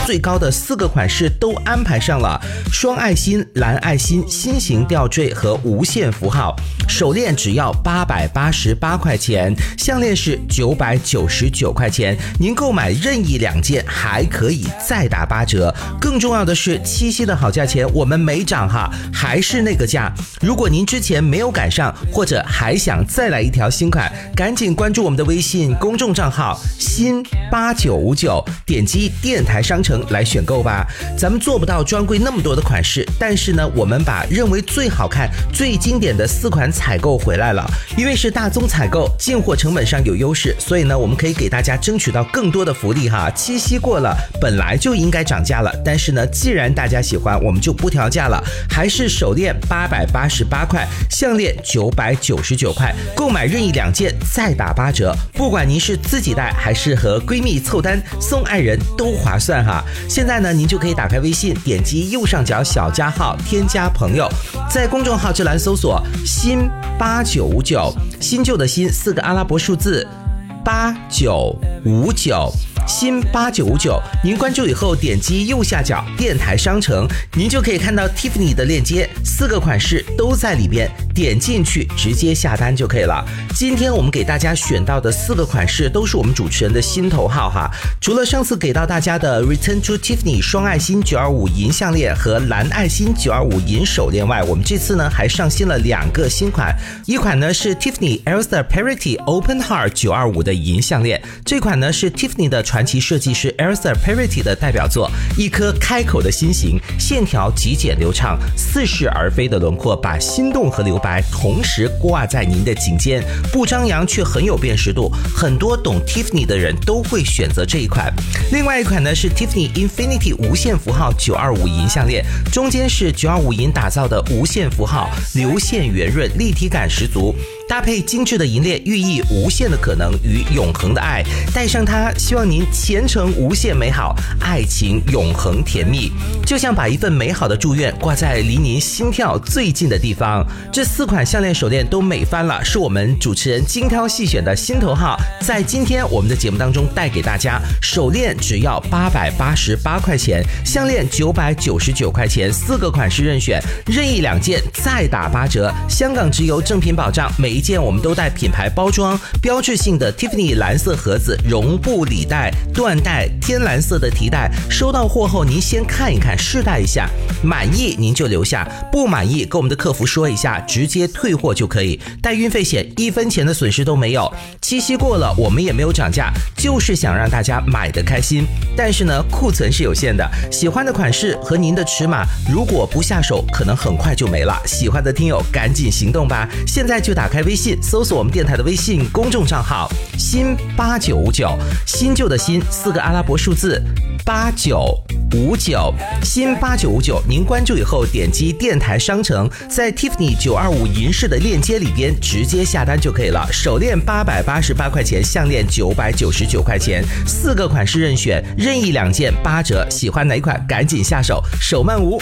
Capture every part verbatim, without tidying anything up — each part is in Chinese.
最高的四个款式都安排上了，双爱心、蓝爱心、心形吊坠和无限符号。手链只要八百八十八块钱，项链是九百九十九块钱，您购买任意两件还可以再打八折。更重要的是，七夕的好价钱我们没涨哈，还是那个价。如果您之前没有赶上，或者还想再来一条新款，赶紧关注我们的微信公众账号新八九五九，点击电台商城来选购吧。咱们做不到专柜那么多的款式，但是呢，我们把认为最好看、最经典的四款采购回来了。因为是大宗采购，进货成本上有优势，所以呢，我们可以给大家争取到更多的福利哈。七夕过了，本来就应该涨价了，但是呢，既然大家喜欢，我们就不调价了，还是手链八百八十八块，项链九百九十九块，购买任意两件再打八折。不管您是自己戴还是和闺蜜凑单送爱人，都划算哈。现在呢，您就可以打开微信，点击右上角小加号，添加朋友，在公众号这栏搜索新八九五九，新旧的新四个阿拉伯数字八九五九。新八九五九，您关注以后点击右下角电台商城，您就可以看到 Tiffany 的链接，四个款式都在里边，点进去直接下单就可以了。今天我们给大家选到的四个款式都是我们主持人的心头号哈。除了上次给到大家的 Return to Tiffany 双爱心九二五银项链和蓝爱心九二五银手链外，我们这次呢还上新了两个新款，一款呢是 Tiffany Elsa Parity Open Heart 九二五的银项链，这款呢是 Tiffany 的传奇设计师 Elsa Parity 的代表作，一颗开口的心形，线条极简流畅，似是而非的轮廓把心动和留白同时挂在您的颈间，不张扬却很有辨识度，很多懂 Tiffany 的人都会选择这一款。另外一款呢是 Tiffany Infinity 无限符号九二五银项链，中间是九二五银打造的无限符号，流线圆润，立体感十足，搭配精致的银链，寓意无限的可能与永恒的爱。戴上它，希望您前程无限美好，爱情永恒甜蜜，就像把一份美好的祝愿挂在离您心跳最近的地方。这四款项链手链都美翻了，是我们主持人精挑细选的心头号，在今天我们的节目当中带给大家。手链只要八百八十八块钱，项链九百九十九块钱，四个款式任选，任意两件再打八折。香港直邮正品保障，每一件我们都带品牌包装，标志性的 Tiffany 蓝色盒子，绒布里带、缎带、天蓝色的提带。收到货后您先看一看，试戴一下，满意您就留下，不满意跟我们的客服说一下，直接退货就可以，带运费险，一分钱的损失都没有。七夕过了，我们也没有涨价，就是想让大家买得开心。但是呢，库存是有限的，喜欢的款式和您的尺码，如果不下手，可能很快就没了。喜欢的听友赶紧行动吧！现在就打开微信，搜索我们电台的微信公众账号新八九五九，新旧的新四个阿拉伯数字八九五九，新八九五九。您关注以后点击电台商城，在 Tiffany 九二五银饰的链接里边直接下单就可以了。手链八百八十八块钱，项链九百九十九块钱，四个款式任选，任意两件八折。喜欢哪一款赶紧下手，手慢无。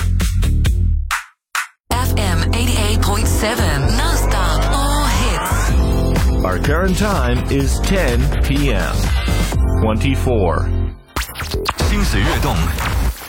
F M eighty-eight point seven Non-stop all hits. Our current time is ten p m twenty-four. 心随悦动，